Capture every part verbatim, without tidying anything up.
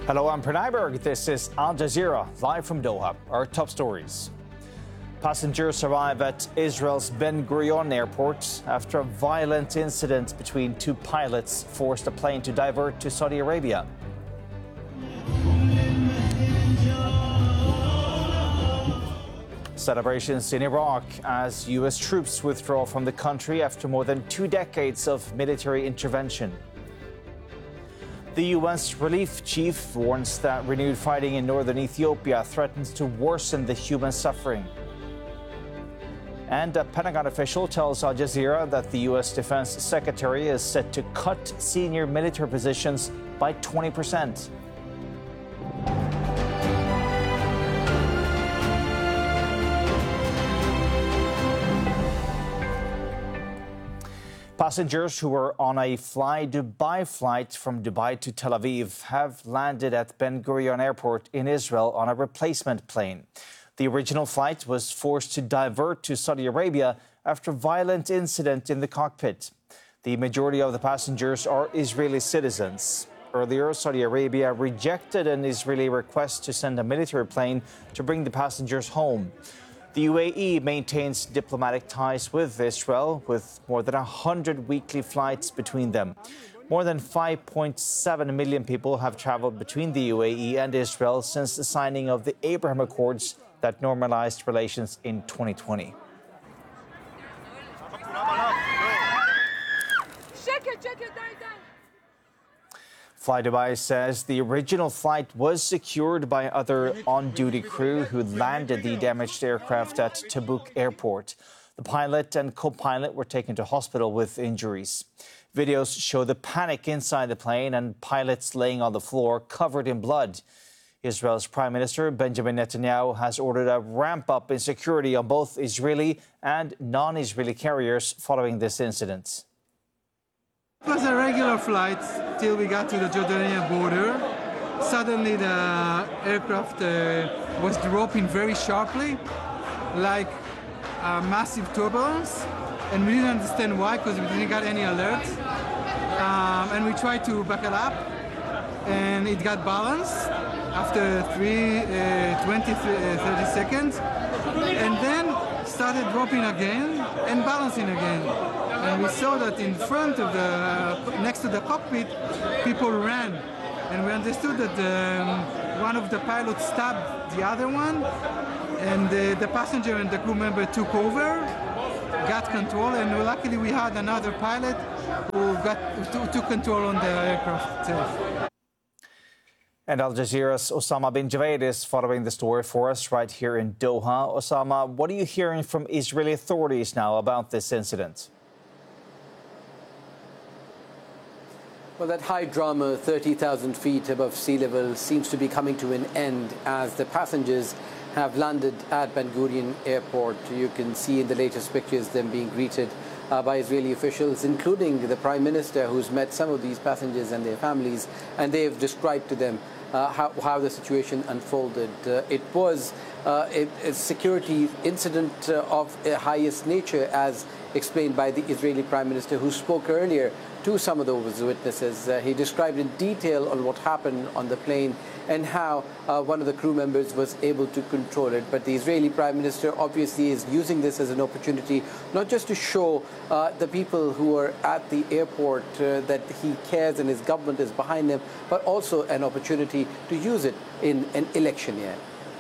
Hello, I'm Pranay Berg. This is Al Jazeera, live from Doha. Our top stories. Passengers arrive at Israel's Ben Gurion airport after a violent incident between two pilots forced the plane to divert to Saudi Arabia. Celebrations in Iraq as U S troops withdraw from the country after more than two decades of military intervention. The U N's relief chief warns that renewed fighting in northern Ethiopia threatens to worsen the human suffering. And a Pentagon official tells Al Jazeera that the U S Defense Secretary is set to cut senior military positions by twenty percent. Passengers who were on a Fly Dubai flight from Dubai to Tel Aviv have landed at Ben Gurion Airport in Israel on a replacement plane. The original flight was forced to divert to Saudi Arabia after a violent incident in the cockpit. The majority of the passengers are Israeli citizens. Earlier, Saudi Arabia rejected an Israeli request to send a military plane to bring the passengers home. The U A E maintains diplomatic ties with Israel, with more than one hundred weekly flights between them. More than five point seven million people have traveled between the U A E and Israel since the signing of the Abraham Accords that normalized relations in twenty twenty. Fly Dubai says the original flight was secured by other on-duty crew who landed the damaged aircraft at Tabuk Airport. The pilot and co-pilot were taken to hospital with injuries. Videos show the panic inside the plane and pilots laying on the floor covered in blood. Israel's Prime Minister Benjamin Netanyahu has ordered a ramp-up in security on both Israeli and non-Israeli carriers following this incident. It was a regular flight till we got to the Jordanian border. Suddenly the aircraft uh, was dropping very sharply, like a massive turbulence, and we didn't understand why because we didn't get any alert. Um, and we tried to back it up, and it got balanced after three, uh, twenty, thirty seconds, and then started dropping again and balancing again. And we saw that in front of the, next to the cockpit, people ran. And we understood that um, one of the pilots stabbed the other one, and the, the passenger and the crew member took over, got control, and luckily we had another pilot who got who took control on the aircraft itself. And Al Jazeera's Osama bin Javaid is following the story for us right here in Doha. Osama, what are you hearing from Israeli authorities now about this incident? Well, that high drama, thirty thousand feet above sea level, seems to be coming to an end as the passengers have landed at Ben Gurion Airport. You can see in the latest pictures them being greeted uh, by Israeli officials, including the Prime Minister, who's met some of these passengers and their families, and they have described to them uh, how, how the situation unfolded. Uh, it was uh, a, a security incident uh, of a highest nature, as explained by the Israeli Prime Minister, who spoke earlier to some of those witnesses. Uh, he described in detail on what happened on the plane and how uh, one of the crew members was able to control it. But the Israeli Prime Minister obviously is using this as an opportunity, not just to show uh, the people who are at the airport uh, that he cares and his government is behind them, but also an opportunity to use it in an election year.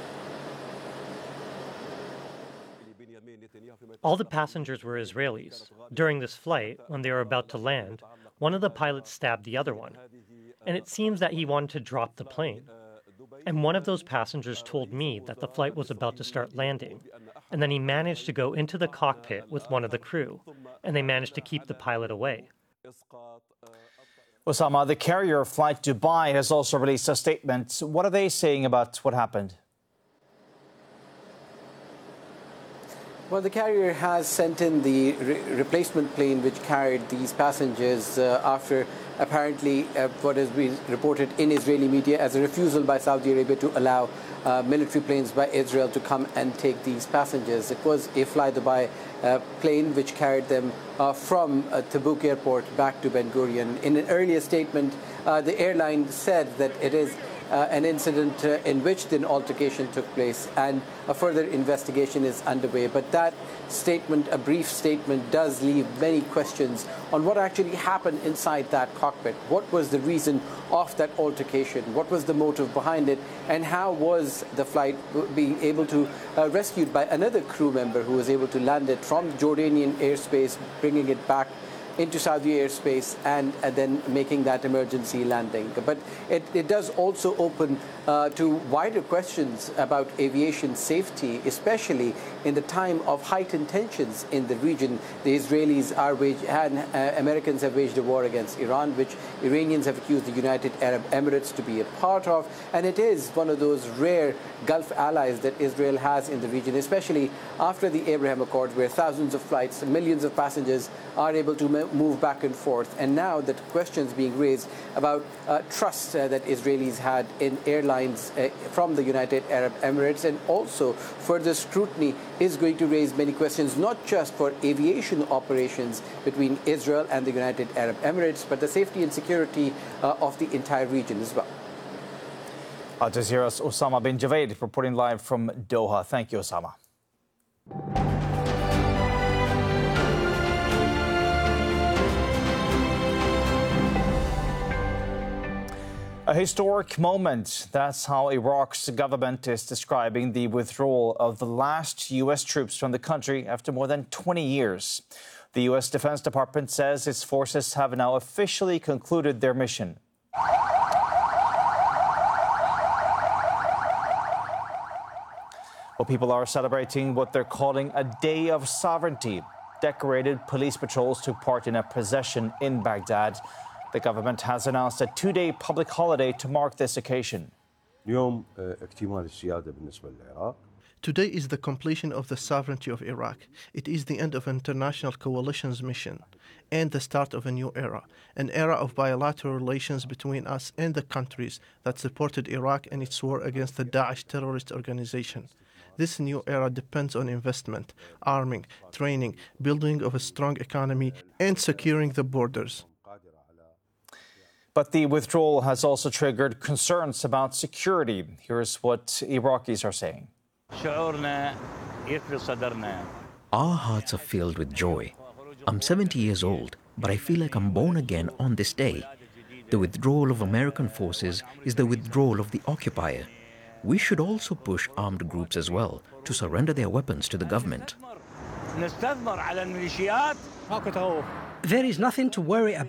All the passengers were Israelis. During this flight, when they were about to land, one of the pilots stabbed the other one. And it seems that he wanted to drop the plane. And one of those passengers told me that the flight was about to start landing. And then he managed to go into the cockpit with one of the crew, and they managed to keep the pilot away. Osama, the carrier Fly Dubai has also released a statement. What are they saying about what happened? Well, the carrier has sent in the re replacement plane which carried these passengers uh, after apparently uh, what has been reported in Israeli media as a refusal by Saudi Arabia to allow uh, military planes by Israel to come and take these passengers. It was a Fly Dubai uh, plane which carried them uh, from uh, Tabuk Airport back to Ben Gurion. In an earlier statement, uh, the airline said that it is uh, an incident uh, in which an altercation took place, and a further investigation is underway. But that statement, a brief statement, does leave many questions on what actually happened inside that cockpit. What was the reason of that altercation? What was the motive behind it? And how was the flight being able to uh, rescued by another crew member who was able to land it from Jordanian airspace, bringing it back into Saudi airspace, and, and then making that emergency landing. But it, it does also open uh, to wider questions about aviation safety, especially in the time of heightened tensions in the region. The Israelis are wage, and uh, Americans have waged a war against Iran, which Iranians have accused the United Arab Emirates to be a part of. And it is one of those rare Gulf allies that Israel has in the region, especially after the Abraham Accords, where thousands of flights, millions of passengers are able to move back and forth. And now that questions being raised about uh, trust uh, that Israelis had in airlines uh, from the United Arab Emirates, and also further scrutiny is going to raise many questions, not just for aviation operations between Israel and the United Arab Emirates, but the safety and security uh, of the entire region as well. Al Jazeera's Osama bin Javaid reporting live from Doha. Thank you, Osama. A historic moment. That's how Iraq's government is describing the withdrawal of the last U S troops from the country after more than twenty years. The U S Defense Department says its forces have now officially concluded their mission. Well, people are celebrating what they're calling a day of sovereignty. Decorated police patrols took part in a procession in Baghdad. The government has announced a two-day public holiday to mark this occasion. Today is the completion of the sovereignty of Iraq. It is the end of international coalition's mission and the start of a new era, an era of bilateral relations between us and the countries that supported Iraq in its war against the Daesh terrorist organization. This new era depends on investment, arming, training, building of a strong economy, and securing the borders. But the withdrawal has also triggered concerns about security. Here's what Iraqis are saying. Our hearts are filled with joy. I'm seventy years old, but I feel like I'm born again on this day. The withdrawal of American forces is the withdrawal of the occupier. We should also push armed groups as well to surrender their weapons to the government. There is nothing to worry about.